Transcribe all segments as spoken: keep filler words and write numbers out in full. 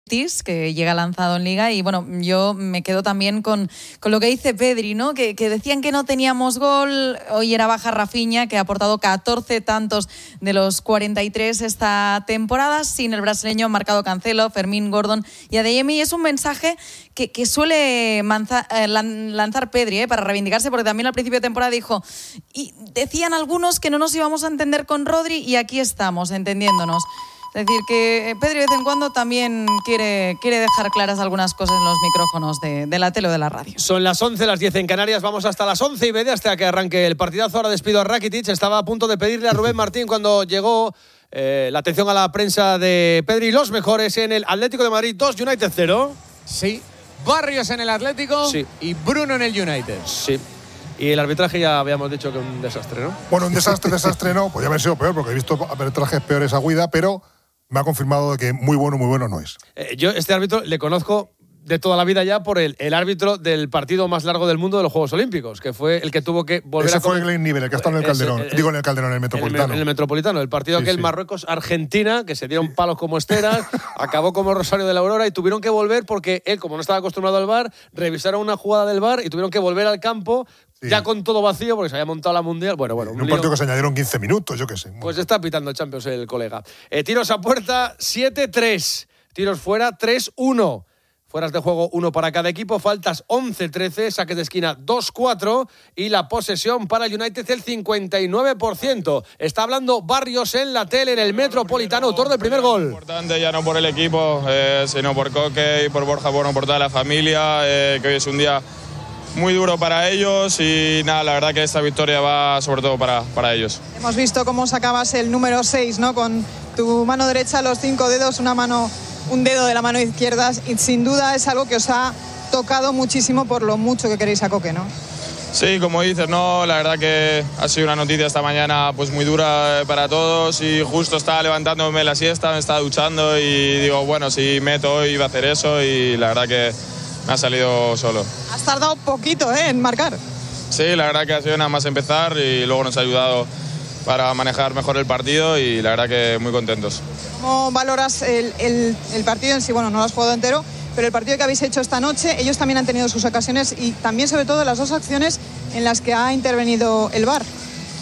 que llega lanzado en Liga. Y bueno, yo me quedo también con, con lo que dice Pedri, ¿no? Que, que decían que no teníamos gol. Hoy era baja Rafinha, que ha aportado catorce tantos de los cuarenta y tres esta temporada. Sin el brasileño han marcado Cancelo, Fermín, Gordon y Adeyemi. Y es un mensaje que, que suele manza, eh, lanzar Pedri, ¿eh? Para reivindicarse, porque también al principio de temporada dijo, y decían algunos que no nos íbamos a entender con Rodri, y aquí estamos, entendiéndonos. Es decir, que Pedri de vez en cuando también quiere, quiere dejar claras algunas cosas en los micrófonos de, de la tele o de la radio. Son las once, las diez en Canarias. Vamos hasta las once y media, hasta que arranque el partidazo. Ahora despido a Rakitic. Estaba a punto de pedirle a Rubén Martín cuando llegó eh, la atención a la prensa de Pedri. Los mejores en el Atlético de Madrid dos, United cero. Sí. Barrios en el Atlético, sí, y Bruno en el United. Sí. Y el arbitraje ya habíamos dicho que un desastre, ¿no? Bueno, un desastre, desastre no. Podría haber sido peor, porque he visto arbitrajes peores a Guida, pero me ha confirmado que muy bueno, muy bueno no es. Eh, yo este árbitro le conozco de toda la vida ya por el, el árbitro del partido más largo del mundo de los Juegos Olímpicos, que fue el que tuvo que volver Ese a... Ese fue el Glen Nivel, el que está en el Calderón. Ese, el, Digo en el Calderón, en el Metropolitano. En el, en el Metropolitano, el partido sí, aquel sí. Marruecos-Argentina, que se dieron palos como esteras, acabó como Rosario de la Aurora, y tuvieron que volver porque él, como no estaba acostumbrado al V A R, revisaron una jugada del V A R y tuvieron que volver al campo. Sí. Ya con todo vacío, porque se había montado la Mundial. Bueno, bueno. Un, un un partido que se añadieron quince minutos, yo qué sé. Pues está pitando Champions el colega. Eh, tiros a puerta, siete tres. Tiros fuera, tres uno. Fueras de juego, uno para cada equipo. Faltas, once trece. Saques de esquina, dos cuatro. Y la posesión para el United, el cincuenta y nueve por ciento. Está hablando Barrios en la tele, en el Metropolitano, autor del primer gol. Importante ya no por el equipo, eh, sino por Coque y por Borja, bueno, por toda la familia, eh, que hoy es un día muy duro para ellos, y nada, la verdad que esta victoria va sobre todo para, para ellos. Hemos visto cómo sacabas el número seis, ¿no? Con tu mano derecha, los cinco dedos, una mano, un dedo de la mano izquierda, y sin duda es algo que os ha tocado muchísimo por lo mucho que queréis a Coque, ¿no? Sí, como dices, no, la verdad que ha sido una noticia esta mañana pues muy dura para todos, y justo estaba levantándome la siesta, me estaba duchando y digo, bueno, si meto hoy iba a hacer eso, y la verdad que me ha salido solo. Has tardado poquito, ¿eh?, en marcar. Sí, la verdad que ha sido nada más empezar, y luego nos ha ayudado para manejar mejor el partido, y la verdad que muy contentos. ¿Cómo valoras el, el, el partido en sí? Bueno, no lo has jugado entero, pero el partido que habéis hecho esta noche, ellos también han tenido sus ocasiones, y también sobre todo las dos acciones en las que ha intervenido el V A R.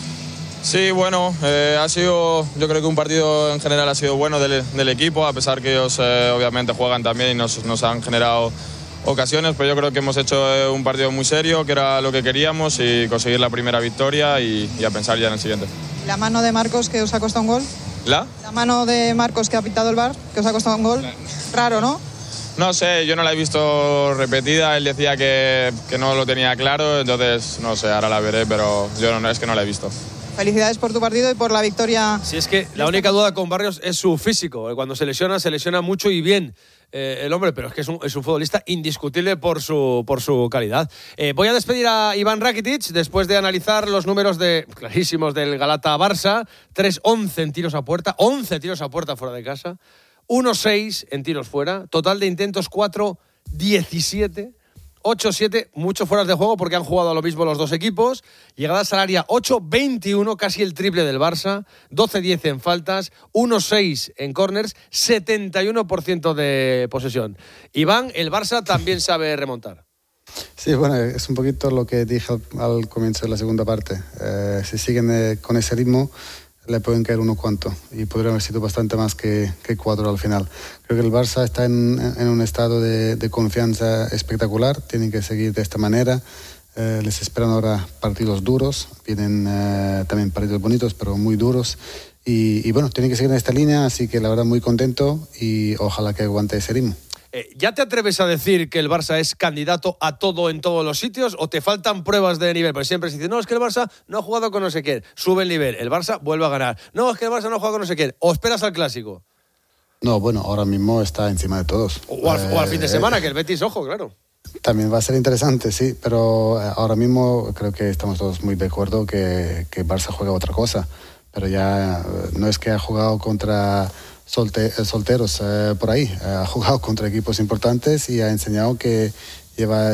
Sí, bueno, eh, ha sido, yo creo que un partido en general ha sido bueno del, del equipo, a pesar que ellos eh, obviamente juegan también y nos, nos han generado ocasiones, pero yo creo que hemos hecho un partido muy serio, que era lo que queríamos, y conseguir la primera victoria y, y a pensar ya en el siguiente. ¿La mano de Marcos que os ha costado un gol? ¿La? La mano de Marcos que ha pitado el V A R, que os ha costado un gol. La... Raro, ¿no? No sé, yo no la he visto repetida, él decía que, que no lo tenía claro, entonces no sé, ahora la veré, pero yo no, es que no la he visto. Felicidades por tu partido y por la victoria. Sí, es que la única duda con Barrios es su físico. Cuando se lesiona, se lesiona mucho y bien eh, el hombre, pero es que es un, es un futbolista indiscutible por su, por su calidad. Eh, voy a despedir a Iván Rakitic después de analizar los números de, clarísimos del Galata-Barça. tres once en tiros a puerta, once tiros a puerta fuera de casa, uno seis en tiros fuera, total de intentos cuatro diecisiete. ocho siete, muchos fueras de juego porque han jugado a lo mismo los dos equipos. Llegada al área ocho veintiuno, casi el triple del Barça. doce diez en faltas, uno seis en corners, setenta y uno por ciento de posesión. Iván, el Barça también sabe remontar. Sí, bueno, es un poquito lo que dije al, al comienzo de la segunda parte. Eh, si siguen eh, con ese ritmo, le pueden caer unos cuantos, y podrían haber sido bastante más que, que cuatro al final. Creo que el Barça está en, en un estado de, de confianza espectacular, tienen que seguir de esta manera. Eh, les esperan ahora partidos duros, vienen eh, también partidos bonitos, pero muy duros, y, y bueno, tienen que seguir en esta línea, así que la verdad muy contento, y ojalá que aguante ese ritmo. Eh, ¿Ya te atreves a decir que el Barça es candidato a todo en todos los sitios, o te faltan pruebas de nivel? Porque siempre se dice, no, es que el Barça no ha jugado con no sé quién, sube el nivel, el Barça vuelve a ganar. No, es que el Barça no ha jugado con no sé quién, o esperas al Clásico. No, bueno, ahora mismo está encima de todos. O al, eh, o al fin de semana, eh, que el Betis, ojo, claro. También va a ser interesante, sí, pero ahora mismo creo que estamos todos muy de acuerdo que, que Barça juega otra cosa, pero ya no es que ha jugado contra solte, solteros eh, por ahí, ha jugado contra equipos importantes y ha enseñado que lleva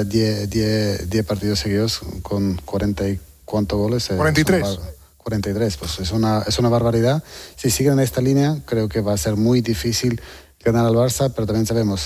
diez partidos seguidos con cuarenta y cuántos goles. Eh, cuarenta y tres. cuarenta y tres, pues es una, es una barbaridad. Si siguen en esta línea, creo que va a ser muy difícil ganar al Barça, pero también sabemos